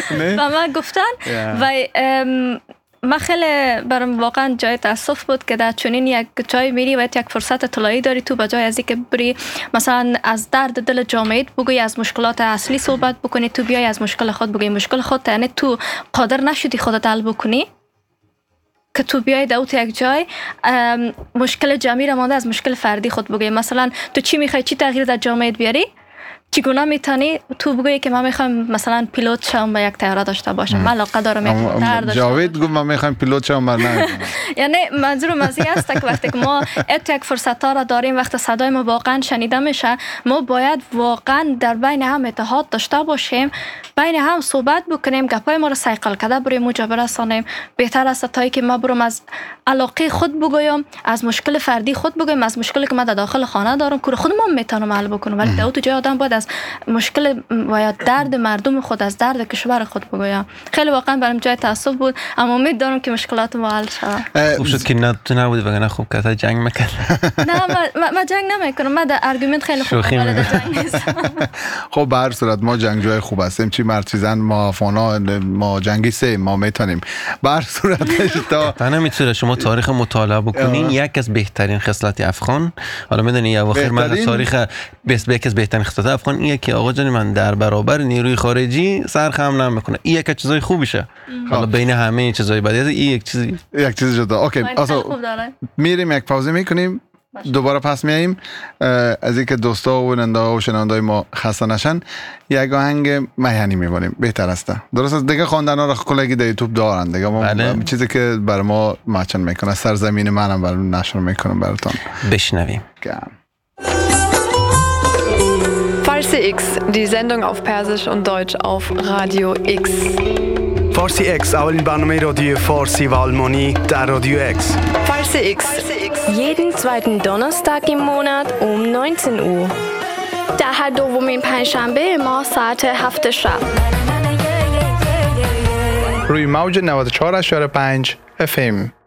و من گفتن و من خیلی برام واقعا جای تاسف بود که در چنین یک جای میری و یک فرصت طلایی داری تو بجای از اینکه بری مثلا از درد دل جامعه بگویی، از مشکلات اصلی صحبت بکنی، تو بیای از مشکل خود بگویی. مشکل خود یعنی تو قادر نشدی خودت حل بکنی که تو بیای دوت یک جای مشکل جمعی را مانده از مشکل فردی خود بگویی. مثلا تو چی میخوای، چی تغییر در جامعه بیاری، چگونه میتونی تو بگویی که من میخوام مثلا پیلوت شم و یک طیاره داشته باشم، من علاقه دارم یک طیاره داشته. جاوید گفت من میخوام پیلوت شم برنامه. یعنی منظورم از این است که وقتی که ما یک فرصت ها را داریم، وقتی صدای ما واقعا شنیده میشه، ما باید واقعا در بین هم اتحاد داشته باشیم، بین هم صحبت بکنیم، گپای ما را سیقل کرده بریم اونجا برسانیم. بهتر است تا که ما برم از علاقه خود بگویم، از مشکل فردی خود بگویم، از مشکلی که من در داخل خانه دارم که خود ما میتونم حل بکنم، ولی در تو جای آدم باید از مشکل و یا درد مردم خود، از درد کشور خود بگویم. خیلی واقعا برام جای تاسف بود، اما امید دارم که مشکلات ما حل شه. خوب شد که نبودی وگرنه خوب که جنگ میکرد. نه من جنگ نمیکنم، من در ارگومنت خیلی خوب بلد جنگ نیستم. خب به هر صورت ما جنگجوی خوب هستیم، چی مرد چیزن ما فانا ما جنگی سه ما میتونیم. به هر صورت تا نمیتونه شما تاریخ مطالعه بکنین، یک از بهترین خصلت افغان، حالا میدونی یا اواخر من تاریخ یک از بهترین خصلت افغان اینه که آقا جان من در برابر نیروی خارجی سرخم نمیکنه. این یک چیزای خوبیشه، حالا بین همه چیزای بعد این یک چیز جدا. اوکی میریم یک پاوزی میکنیم، دوباره پس میاییم. از اینکه دوستا و نندا و شنوندای ما خسته نشن، یک آهنگ میهنی میبونیم بهتر است. درست است دیگه. خواندنا را کلگی در یوتیوب دارن دیگه. ما چیزی که بر ما مچن میکنه سرزمین منم بر نشر میکنم براتون بشنویم. Farsi X, die Sendung auf Persisch und Deutsch auf Radio X. Farsi X, اولین برنامه رادیو فارسی و آلمانی در رادیو X. Farsi X. Jeden zweiten Donnerstag im Monat um 19 Uhr. در هر دومین پنجشنبه ما ساعت 7 شب. روی موج 94.5 FM.